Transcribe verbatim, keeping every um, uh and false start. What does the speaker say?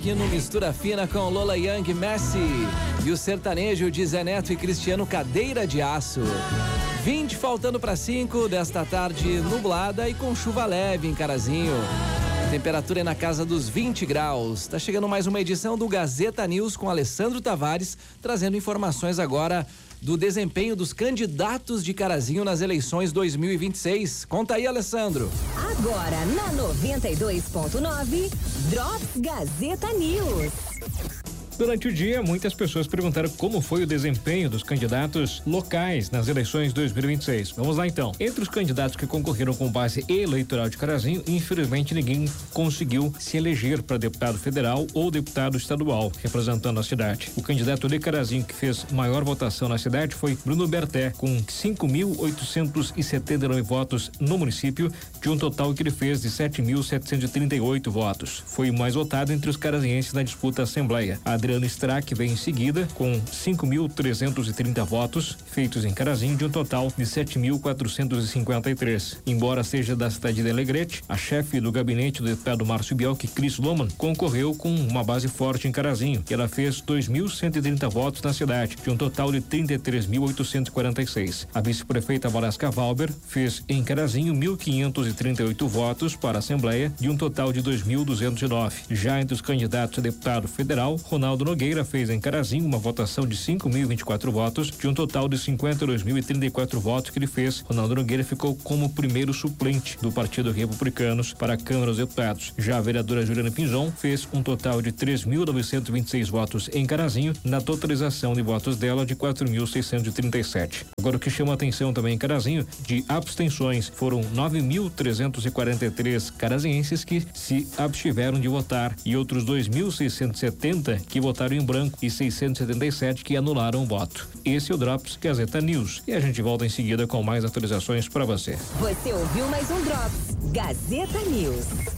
aqui no Mistura Fina com Lola Young, Messi. E o sertanejo de Zé Neto e Cristiano, Cadeira de Aço. vinte faltando para cinco desta tarde nublada e com chuva leve em Carazinho. Temperatura é na casa dos vinte graus. Tá chegando mais uma edição do Gazeta News com Alessandro Tavares, trazendo informações agora do desempenho dos candidatos de Carazinho nas eleições dois mil e vinte e seis. Conta aí, Alessandro. Agora na noventa e dois ponto nove, Drops Gazeta News. Durante o dia, muitas pessoas perguntaram como foi o desempenho dos candidatos locais nas eleições dois mil e vinte e seis. Vamos lá então. Entre os candidatos que concorreram com base eleitoral de Carazinho, infelizmente ninguém conseguiu se eleger para deputado federal ou deputado estadual, representando a cidade. O candidato de Carazinho que fez maior votação na cidade foi Bruno Berté, com cinco mil oitocentos e setenta e nove votos no município, de um total que ele fez de sete mil setecentos e trinta e oito votos. Foi o mais votado entre os carazinhenses na disputa à Assembleia. A Adriano Strack vem em seguida com cinco mil trezentos e trinta votos feitos em Carazinho, de um total de sete mil quatrocentos e cinquenta e três. Embora seja da cidade de Alegrete, a chefe do gabinete do deputado Márcio Bielk, Cris Loman, concorreu com uma base forte em Carazinho, e ela fez dois mil cento e trinta votos na cidade, de um total de trinta e três mil oitocentos e quarenta e seis. A vice-prefeita Valesca Valber fez em Carazinho mil quinhentos e trinta e oito votos para a Assembleia, de um total de dois mil duzentos e nove. Já entre os candidatos a deputado federal, Ronaldo Nogueira fez em Carazinho uma votação de cinco mil e vinte e quatro votos, de um total de cinquenta e dois mil e trinta e quatro votos que ele fez. Ronaldo Nogueira ficou como primeiro suplente do Partido Republicanos para a Câmara dos Deputados. Já a vereadora Juliana Pinzon fez um total de três mil novecentos e vinte e seis votos em Carazinho, na totalização de votos dela de quatro mil seiscentos e trinta e sete. Agora, o que chama atenção também em Carazinho, de abstenções, foram nove mil trezentos e quarenta e três carazinhenses que se abstiveram de votar e outros dois mil seiscentos e setenta que votaram em branco e seiscentos e setenta e sete que anularam o voto. Esse é o Drops Gazeta News e a gente volta em seguida com mais atualizações para você. Você ouviu mais um Drops Gazeta News.